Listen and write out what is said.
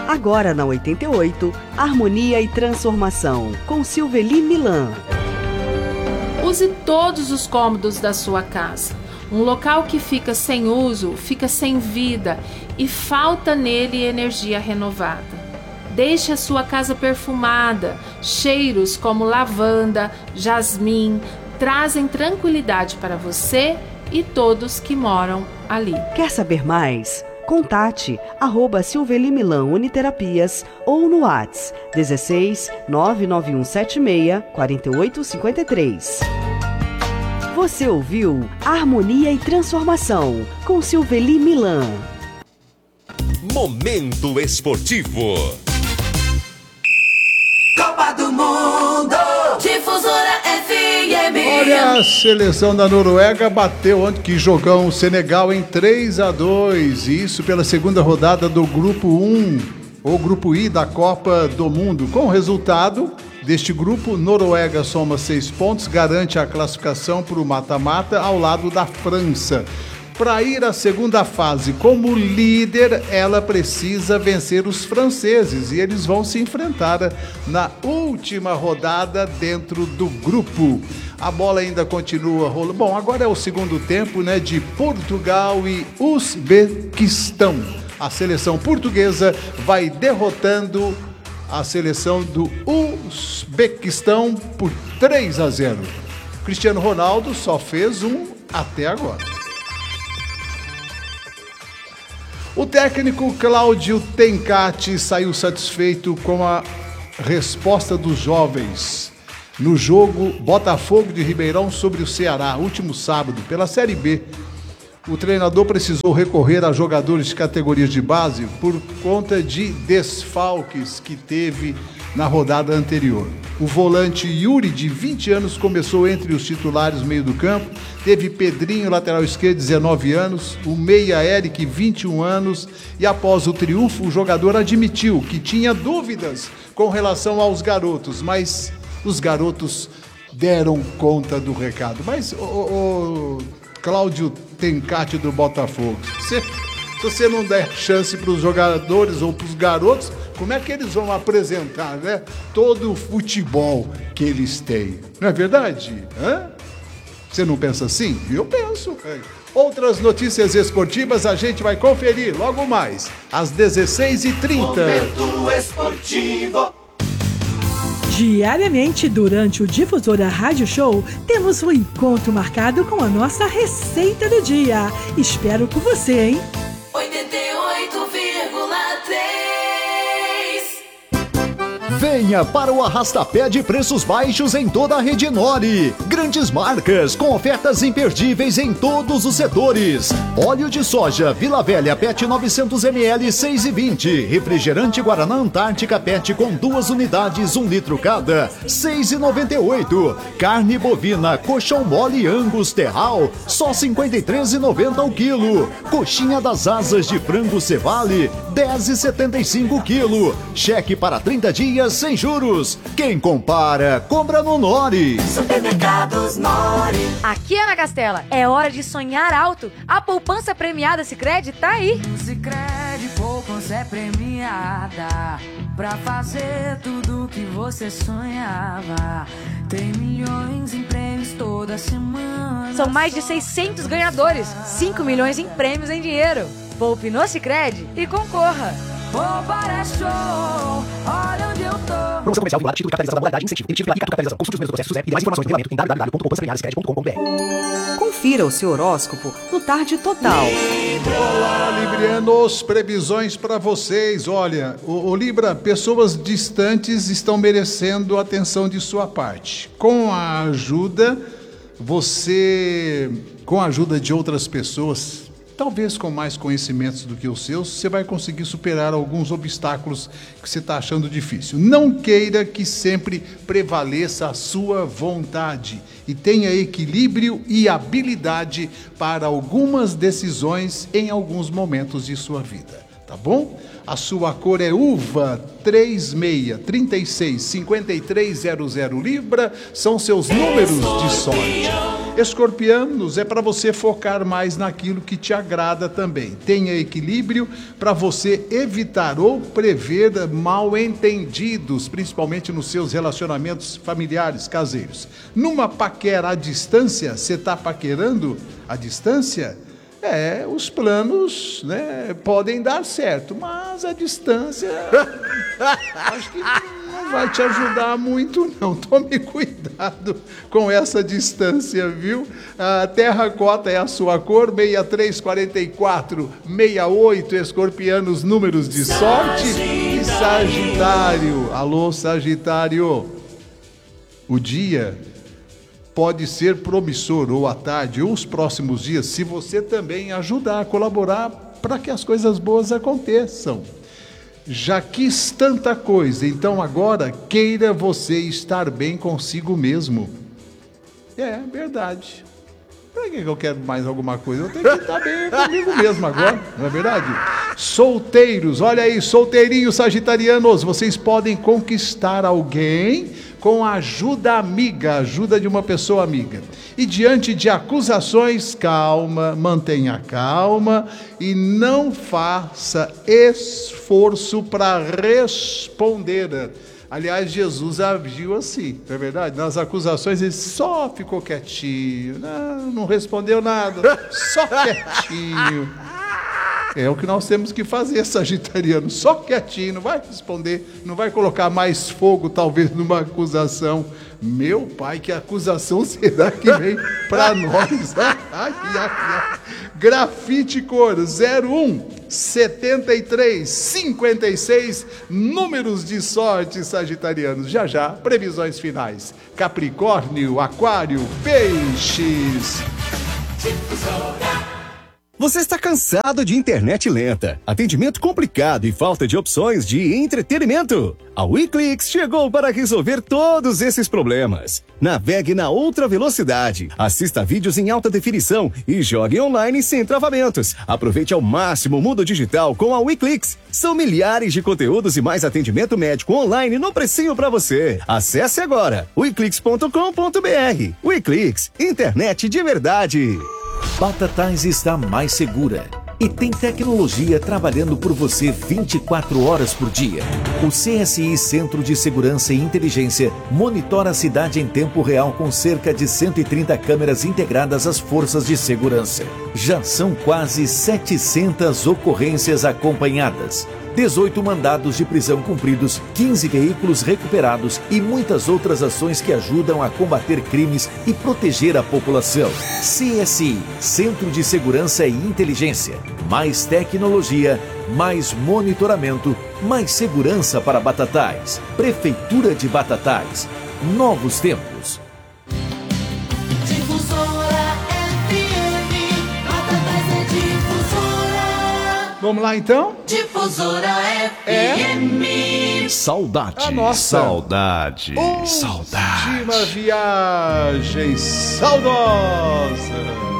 Agora na 88, Harmonia e Transformação, com Silveli Milan. Use todos os cômodos da sua casa. Um local que fica sem uso, fica sem vida e falta nele energia renovada. Deixe a sua casa perfumada. Cheiros como lavanda, jasmim trazem tranquilidade para você e todos que moram ali. Quer saber mais? Contate @Silveli Milan Uniterapias ou no WhatsApp 16 99176 4853. Você ouviu Harmonia e Transformação com Silveli Milan. Momento esportivo. Copa do Mundo, Difusora FM. Olha, a seleção da Noruega bateu ontem, que jogão, o Senegal em 3-2. Isso pela segunda rodada do Grupo 1, ou Grupo I da Copa do Mundo. Com o resultado deste grupo, Noruega soma 6 pontos, garante a classificação para o mata-mata ao lado da França. Para ir à segunda fase como líder, ela precisa vencer os franceses e eles vão se enfrentar na última rodada dentro do grupo. A bola ainda continua rolando. Bom, agora é o segundo tempo, né, de Portugal e Uzbequistão. A seleção portuguesa vai derrotando a seleção do Uzbequistão por 3-0. Cristiano Ronaldo só fez um até agora. O técnico Cláudio Tencati saiu satisfeito com a resposta dos jovens no jogo Botafogo de Ribeirão sobre o Ceará, último sábado, pela Série B. O treinador precisou recorrer a jogadores de categorias de base por conta de desfalques que teve na rodada anterior. O volante Yuri, de 20 anos, começou entre os titulares no meio do campo. Teve Pedrinho, lateral esquerdo, 19 anos. O meia Eric, 21 anos. E após o triunfo, o jogador admitiu que tinha dúvidas com relação aos garotos, mas os garotos deram conta do recado. Mas, Cláudio Tencati do Botafogo, se você não der chance para os jogadores ou para os garotos, como é que eles vão apresentar, né, todo o futebol que eles têm? Não é verdade? Hã? Você não pensa assim? Eu penso. Outras notícias esportivas a gente vai conferir logo mais, às 16h30. Momento esportivo. Diariamente, durante o Difusora Rádio Show, temos um encontro marcado com a nossa receita do dia. Espero por você, hein? 88,3. Venha para o arrastapé de preços baixos em toda a rede Nori. Grandes marcas com ofertas imperdíveis em todos os setores. Óleo de soja Vila Velha PET 900ml 6,20. Refrigerante Guaraná Antártica PET com 2 unidades, 1 litro cada, 6,98. Carne bovina colchão mole Angus Terral, só 53,90 o quilo. Coxinha das asas de frango Cevale, 10,75 o quilo. Cheque para 30 dias sem juros. Quem compara, compra no Nori. Supermercados Nori. Aqui, Ana Castela, é hora de sonhar alto. A poupança premiada Sicredi tá aí. Sicredi poupança é premiada pra fazer tudo que você sonhava. Tem milhões em prêmios toda semana. São mais de 600 ganhadores, 5 milhões em prêmios em dinheiro. Poupe no Sicredi e concorra. Poupar é show, olha onde eu tô. Promoção comercial vinculada, título de capitalização da modalidade incentivo. Emitido pela Liga Capitalização. Consulte os primeiros processos e mais informações no regulamento em www.poupançapremiadasicredi.com.br. Confira o seu horóscopo no Tarde Total. Olá, librianos, previsões para vocês. Olha, o Libra, pessoas distantes estão merecendo a atenção de sua parte. Com a ajuda de outras pessoas, talvez com mais conhecimentos do que os seus, você vai conseguir superar alguns obstáculos que você está achando difícil. Não queira que sempre prevaleça a sua vontade e tenha equilíbrio e habilidade para algumas decisões em alguns momentos de sua vida, tá bom? A sua cor é uva, 36365300 Libra, são seus números de sorte. Escorpianos, é para você focar mais naquilo que te agrada também. Tenha equilíbrio para você evitar ou prever mal-entendidos, principalmente nos seus relacionamentos familiares, caseiros. Numa paquera à distância, você está paquerando à distância? Os planos, né, podem dar certo, mas a distância acho que não vai te ajudar muito, não. Tome cuidado com essa distância, viu? A terracota é a sua cor, 634468, escorpianos, números de sorte. E Sagitário, alô Sagitário, o dia pode ser promissor, ou à tarde, ou os próximos dias, se você também ajudar, colaborar para que as coisas boas aconteçam. Já quis tanta coisa, então agora queira você estar bem consigo mesmo. É verdade. Para que eu quero mais alguma coisa? Eu tenho que estar bem comigo mesmo agora, não é verdade? Solteiros, olha aí, solteirinhos sagitarianos, vocês podem conquistar alguém com a ajuda amiga, ajuda de uma pessoa amiga. E diante de acusações, calma, mantenha calma e não faça esforço para responder. Aliás, Jesus agiu assim, não é verdade? Nas acusações ele só ficou quietinho, não respondeu nada, só quietinho. É o que nós temos que fazer, sagitariano, só quietinho, não vai responder, não vai colocar mais fogo, talvez, numa acusação. Meu pai, que acusação será que vem para nós? Grafite cor 01 73 56, números de sorte, sagitarianos. Já já, previsões finais. Capricórnio, Aquário, Peixes. Você está cansado de internet lenta, atendimento complicado e falta de opções de entretenimento? A WeClix chegou para resolver todos esses problemas. Navegue na outra velocidade, assista vídeos em alta definição e jogue online sem travamentos. Aproveite ao máximo o mundo digital com a WeClix. São milhares de conteúdos e mais atendimento médico online no precinho para você. Acesse agora weclix.com.br. WeClix, internet de verdade. Batatais está mais segura e tem tecnologia trabalhando por você 24 horas por dia. O CSI Centro de Segurança e Inteligência monitora a cidade em tempo real com cerca de 130 câmeras integradas às forças de segurança. Já são quase 700 ocorrências acompanhadas, 18 mandados de prisão cumpridos, 15 veículos recuperados e muitas outras ações que ajudam a combater crimes e proteger a população. CSI, Centro de Segurança e Inteligência. Mais tecnologia, mais monitoramento, mais segurança para Batatais. Prefeitura de Batatais. Novos tempos. Vamos lá então? Difusora FM. Saudade. A nossa Saudade. Última viagem saudosa.